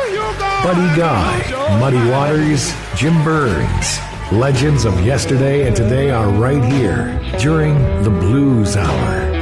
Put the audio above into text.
Buddy Guy, Muddy Waters, Jim Burns. Legends of yesterday and today are right here during the Blues Hour.